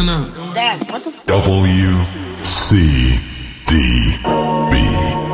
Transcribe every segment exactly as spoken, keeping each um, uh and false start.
no. Dad, what the f- W C D B.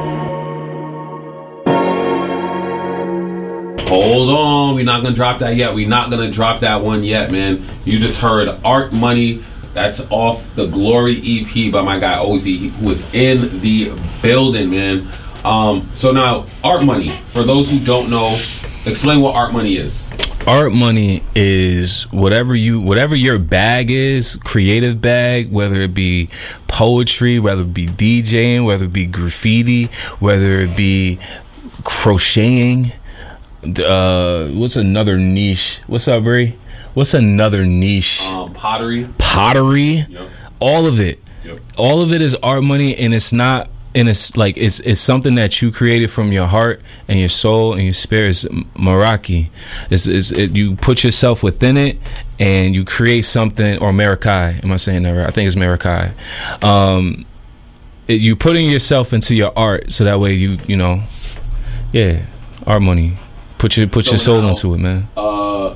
Hold on, we're not gonna drop that yet. We're not gonna drop that one yet, man. You just heard Art Money. That's off the Glory E P by my guy Ozzy, who was in the building, man. Um, so now, Art Money. For those who don't know, explain what Art Money is. Art Money is whatever you, whatever your bag is, creative bag, whether it be poetry, whether it be DJing, whether it be graffiti, whether it be crocheting. Uh, what's another niche? What's up, Brie? What's another niche? Um, pottery. Pottery. Yep. All of it. Yep. All of it is Art Money, and it's not. And it's like it's it's something that you created from your heart and your soul and your spirit. It's Meraki. It's, it's it, you put yourself within it and you create something. Or Marakai. Am I saying that right? I think it's Marakai. Um, it, you putting yourself into your art so that way you you know, yeah, Art Money. Put your put So your soul now, into it, man. Uh,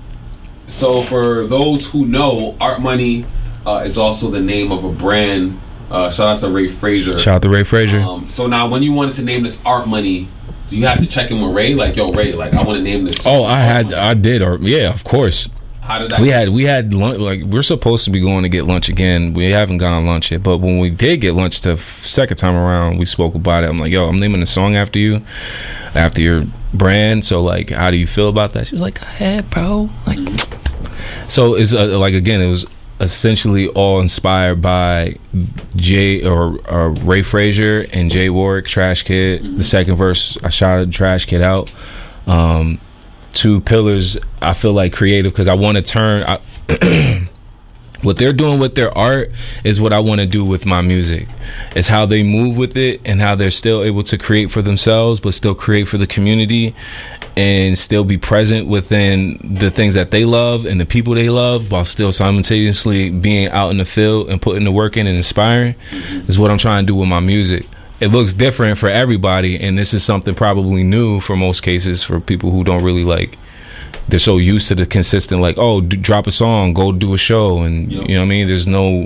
so for those who know, Art Money uh, is also the name of a brand. Uh, shout out to Ray Frazier. Shout out to Ray Frazier. Um, so now, when you wanted to name this Art Money, do you have to check in with Ray? Like, yo, Ray, like I want to name this. Oh, I Art had, Money. I did, or yeah, of course. How did that? We go? had, we had lunch. Like we're supposed to be going to get lunch again. We haven't gone on lunch yet, but when we did get lunch the second time around, we spoke about it. I'm like, yo, I'm naming the song after you, after your brand. So like, how do you feel about that? She was like, go ahead, bro. Like, mm-hmm. So it's uh, like again, it was essentially all inspired by Jay or, or Ray Frazier and Jay Warwick, Trash Kid. Mm-hmm. The second verse, I shouted Trash Kid out. Um, two pillars, I feel like creative because I want to turn. I, what they're doing with their art is what I want to do with my music. It's how they move with it and how they're still able to create for themselves, but still create for the community. And still be present within the things that they love and the people they love, while still simultaneously being out in the field and putting the work in and inspiring, mm-hmm. is what I'm trying to do with my music. It looks different for everybody, and this is something probably new for most cases for people who don't really like. They're so used to the consistent, like, oh, do, drop a song, go do a show, and yep. you know what I mean. There's no.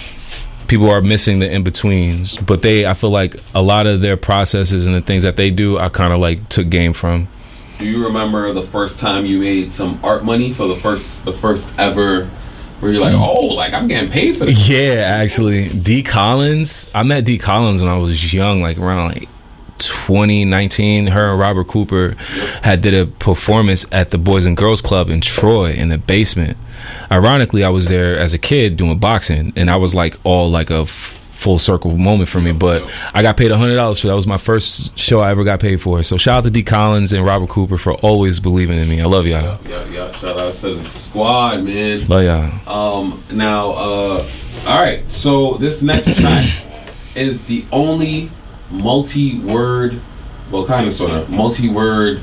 People are missing the in-betweens, but they. I feel like a lot of their processes and the things that they do, I kind of like took game from. Do you remember the first time you made some Art Money for the first, the first ever, where you're like, oh, like I'm getting paid for this? Yeah, actually, D Collins. I met D Collins when I was young, like around like twenty nineteen. Her and Robert Cooper had did a performance at the Boys and Girls Club in Troy in the basement. Ironically, I was there as a kid doing boxing, and I was like all like a f- full circle moment for me, but I got paid a hundred dollars for that. Was my first show I ever got paid for. So shout out to D Collins and Robert Cooper for always believing in me. I love y'all. Yeah, yeah, yeah. Shout out to the squad, man. Love y'all. Um, now, uh, all right. So this next track is the only multi-word, well, kind of, sort of multi-word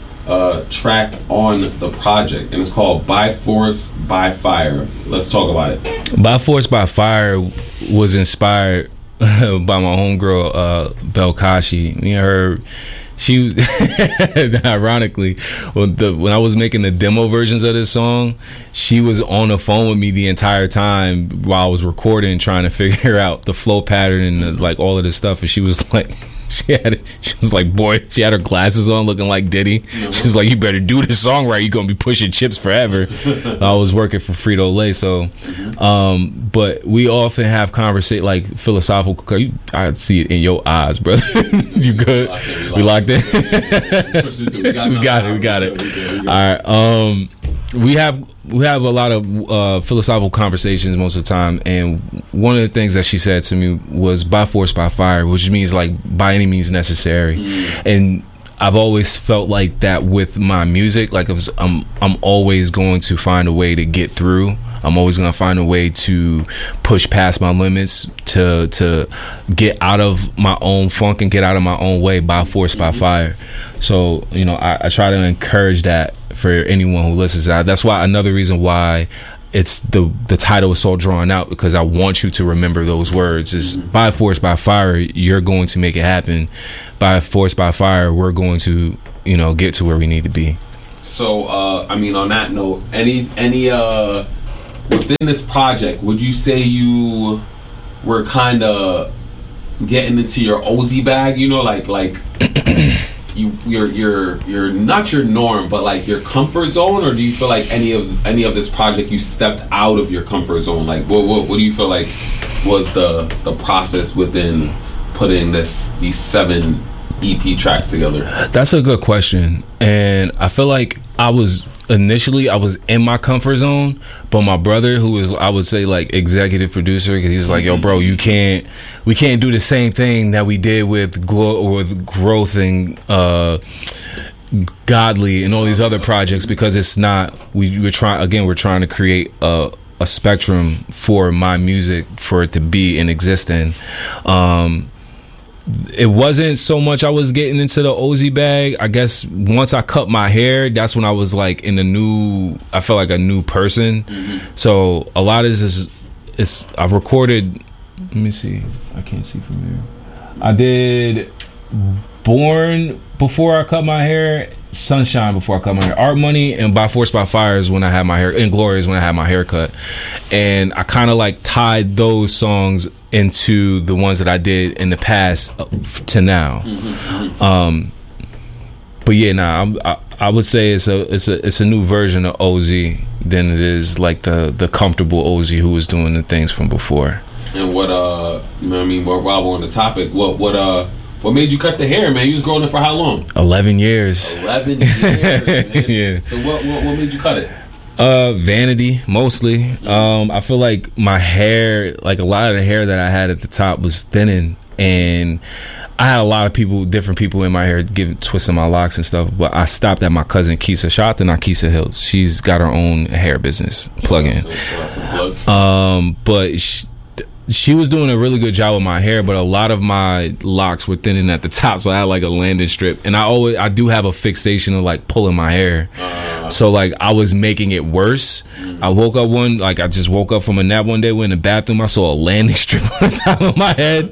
uh, track on the project, and it's called "By Force, by Fire." Let's talk about it. "By Force, by Fire" was inspired by my homegirl, uh, Belkashi. Me and her, she ironically, when, the, when I was making the demo versions of this song, she was on the phone with me the entire time while I was recording, trying to figure out the flow pattern and the, like all of this stuff. And she was like, she had, she was like, boy, she had her glasses on, looking like Diddy. Mm-hmm. She was like, you better do this song right. You're gonna be pushing chips forever. I was working for Frito Lay, so. Mm-hmm. Um, but we often have conversation, like philosophical. You, I see it in your eyes, brother. You good? We locked in. We got it. We got it. All right. Um, we have we have a lot of uh, philosophical conversations most of the time, and one of the things that she said to me was "by force, by fire," which means like by any means necessary. Mm. And I've always felt like that with my music. Like if I'm I'm always going to find a way to get through. I'm always going to find a way to push past my limits, to to get out of my own funk and get out of my own way by force, by fire. So, you know, I, I try to encourage that for anyone who listens. That's why another reason why it's the the title is so drawn out, because I want you to remember those words. Is by force, by fire, you're going to make it happen. By force, by fire, we're going to, you know, get to where we need to be. So, uh, I mean, on that note, any any uh. within this project, would you say you were kind of getting into your Ozzy bag? You know, like like you you're you're you're not your norm, but like your comfort zone, or do you feel like any of any of this project you stepped out of your comfort zone? Like, what what, what do you feel like was the the process within putting this these seven E P tracks together? That's a good question, and I feel like I was initially I was in my comfort zone, but my brother, who is I would say like executive producer, because he was like, "Yo, bro, you can't, we can't do the same thing that we did with Glo- or with Growth and uh, Godly and all these other projects, because it's not. We we're trying again. We're trying to create a a spectrum for my music for it to be in existence." Um, It wasn't so much I was getting into the Ozzy bag. I guess once I cut my hair, that's when I was like in a new, I felt like a new person. Mm-hmm. So a lot of this is, is I've recorded, let me see, I can't see from here. I did Born before I cut my hair, Sunshine before I cut my hair, Art Money, and By Force by Fire is when I had my hair, and Glory is when I had my hair cut. And I kind of like tied those songs into the ones that I did in the past to now. Mm-hmm. Um, but yeah, nah, I'm, I I would say it's a it's a it's a new version of Ozzy than it is like the the comfortable Ozzy who was doing the things from before. And what uh, you know what I mean? While we're on the topic, what what uh. What made you cut the hair, man? You was growing it for how long? Eleven years. Eleven years. Man. Yeah. So what, what what made you cut it? Uh, vanity mostly. Mm-hmm. Um, I feel like my hair, like a lot of the hair that I had at the top, was thinning, and I had a lot of people, different people in my hair, giving twisting my locks and stuff. But I stopped at my cousin Keisha. Shout out to Nakisa Hills. She's got her own hair business. Plug in. Plug. Um, but. She, She was doing a really good job with my hair, but a lot of my locks were thinning at the top, so I had like a landing strip. And I always, I do have a fixation of like pulling my hair, uh, so like I was making it worse. Mm-hmm. I woke up one, like I just woke up from a nap one day, went in the bathroom, I saw a landing strip on the top of my head,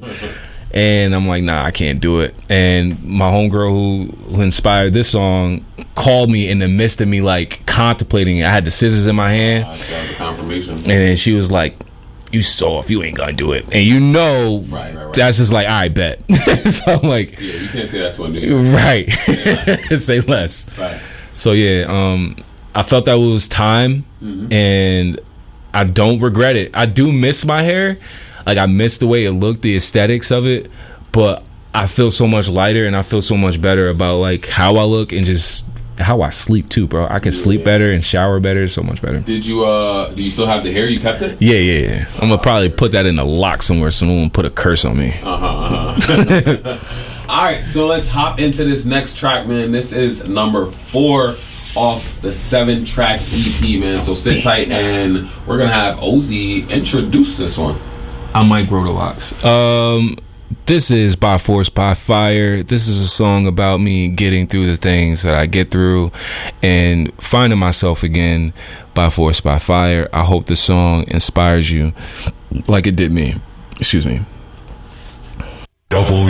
and I'm like, nah, I can't do it. And my homegirl who who inspired this song called me in the midst of me like contemplating it. I had the scissors in my hand, uh, the confirmation, and then she was like, "You soft, you ain't gonna do it." And you know, right, right, right. That's just like, I bet. So I'm like, yeah, you can't say that's one dude. Right. Yeah. Say less. Right. So yeah, um, I felt that it was time, mm-hmm. and I don't regret it. I do miss my hair. Like, I miss the way it looked, the aesthetics of it, but I feel so much lighter, and I feel so much better about like how I look and just how I sleep too, bro. I can yeah. sleep better and shower better, so much better. Did you uh do you still have the hair? You kept it? Yeah, yeah, yeah. I'm gonna probably put that in a lock somewhere so no one put a curse on me. Uh-huh, uh-huh. All right, so let's hop into this next track, man. This is number four off the seven track E P, man. So sit tight, and we're gonna have Ozzy introduce this one. I might grow the locks. Um This is By Force by Fire. This is a song about me getting through the things that I get through and finding myself again. By Force by Fire. I hope the song inspires you like it did me. Excuse me. Double